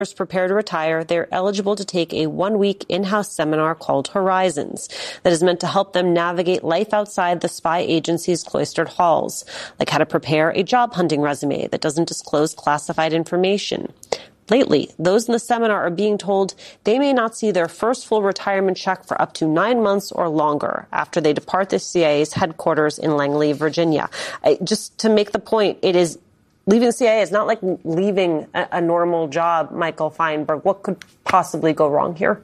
prepare to retire, they're eligible to take a one-week in-house seminar called Horizons that is meant to help them navigate life outside the spy agency's cloistered halls, like how to prepare a job hunting resume that doesn't disclose classified information. Lately, those in the seminar are being told they may not see their first full retirement check for up to 9 months or longer after they depart the CIA's headquarters in Langley, Virginia. Just to make the point, leaving the CIA is not like leaving a normal job, Michael Feinberg. What could possibly go wrong here?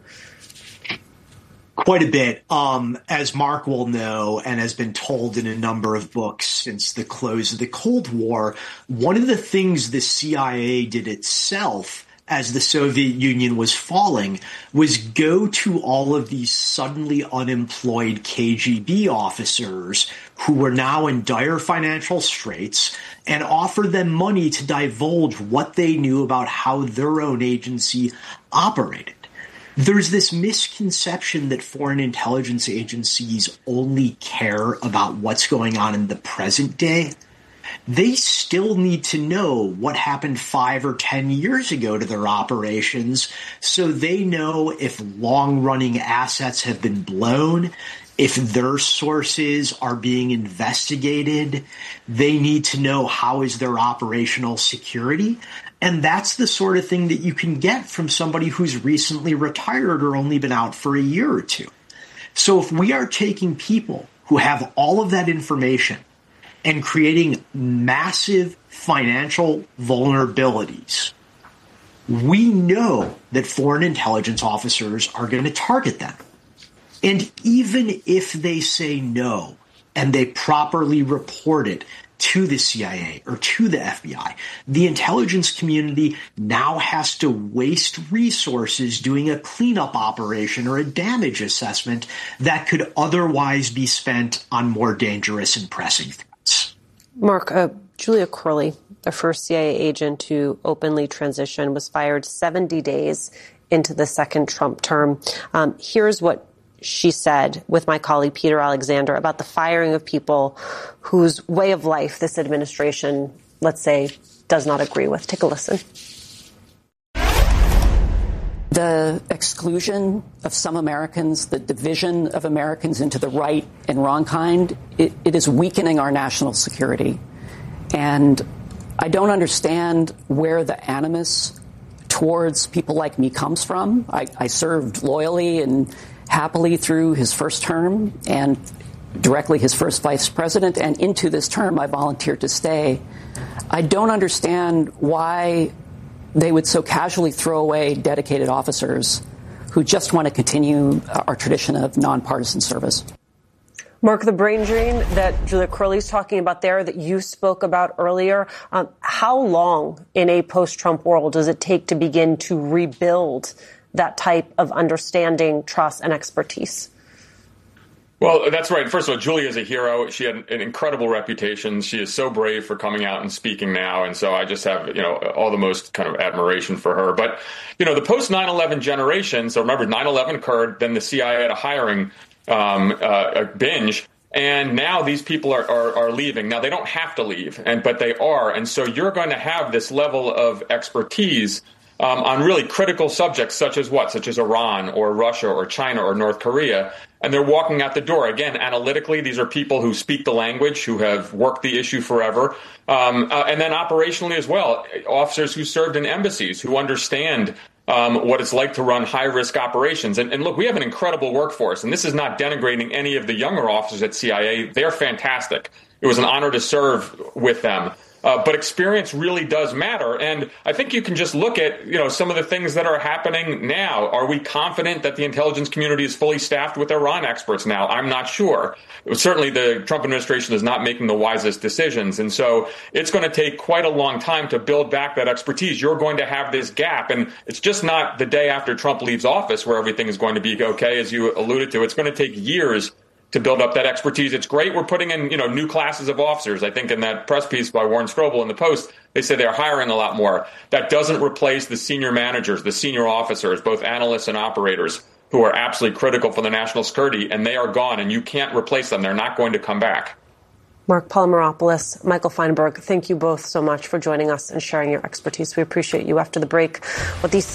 Quite a bit. As Mark will know and has been told in a number of books since the close of the Cold War, one of the things the CIA did itself as the Soviet Union was falling was go to all of these suddenly unemployed KGB officers who were now in dire financial straits and offer them money to divulge what they knew about how their own agency operated. There's this misconception that foreign intelligence agencies only care about what's going on in the present day. They still need to know what happened 5 or 10 years ago to their operations so they know if long-running assets have been blown, if their sources are being investigated. They need to know how is their operational security. And that's the sort of thing that you can get from somebody who's recently retired or only been out for a year or two. So if we are taking people who have all of that information and creating massive financial vulnerabilities, we know that foreign intelligence officers are going to target them. And even if they say no and they properly report it to the CIA or to the FBI, the intelligence community now has to waste resources doing a cleanup operation or a damage assessment that could otherwise be spent on more dangerous and pressing threats. Mark, Julia Crowley, the first CIA agent to openly transition, was fired 70 days into the second Trump term. Here's what she said with my colleague Peter Alexander about the firing of people whose way of life this administration, let's say, does not agree with. Take a listen. The exclusion of some Americans, the division of Americans into the right and wrong kind, it is weakening our national security. And I don't understand where the animus towards people like me comes from. I served loyally and happily through his first term and directly his first vice president, and into this term I volunteered to stay. I don't understand why they would so casually throw away dedicated officers who just want to continue our tradition of nonpartisan service. Mark, the brain drain that Julia Crowley's talking about there that you spoke about earlier, how long in a post-Trump world does it take to begin to rebuild that type of understanding, trust, and expertise? Well, that's right. First of all, Julia is a hero. She had an incredible reputation. She is so brave for coming out and speaking now. And so I just have, all the most kind of admiration for her. But, the post 9/11 generation, so remember 9/11 occurred, then the CIA had a hiring a binge. And now these people are leaving. Now, they don't have to leave, but they are. And so you're going to have this level of expertise on really critical subjects such as Iran or Russia or China or North Korea. And they're walking out the door. Again, analytically, these are people who speak the language, who have worked the issue forever. And then operationally as well, officers who served in embassies, who understand what it's like to run high-risk operations. And look, we have an incredible workforce, and this is not denigrating any of the younger officers at CIA. They're fantastic. It was an honor to serve with them. But experience really does matter. And I think you can just look at, some of the things that are happening now. Are we confident that the intelligence community is fully staffed with Iran experts now? I'm not sure. Certainly the Trump administration is not making the wisest decisions. And so it's going to take quite a long time to build back that expertise. You're going to have this gap. And it's just not the day after Trump leaves office where everything is going to be okay, as you alluded to. It's going to take years to build up that expertise. It's great we're putting in, new classes of officers. I think in that press piece by Warren Strobel in the Post, they say they're hiring a lot more. That doesn't replace the senior managers, the senior officers, both analysts and operators, who are absolutely critical for the national security, and they are gone, and you can't replace them. They're not going to come back. Mark Polymeropoulos, Michael Feinberg, thank you both so much for joining us and sharing your expertise. We appreciate you. After the break, what these